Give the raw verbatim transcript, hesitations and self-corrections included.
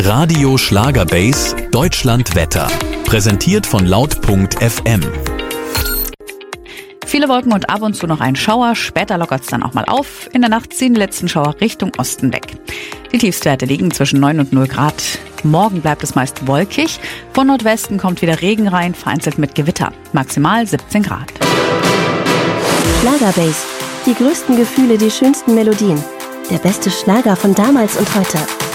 Radio Schlagerbase Deutschland Wetter. Präsentiert von laut punkt f m. Viele Wolken und ab und zu noch ein Schauer, später lockert es dann auch mal auf. In der Nacht ziehen die letzten Schauer Richtung Osten weg. Die Tiefstwerte liegen zwischen neun und null Grad. Morgen bleibt es meist wolkig. Von Nordwesten kommt wieder Regen rein, vereinzelt mit Gewitter. Maximal siebzehn Grad. Schlagerbase. Die größten Gefühle, die schönsten Melodien. Der beste Schlager von damals und heute.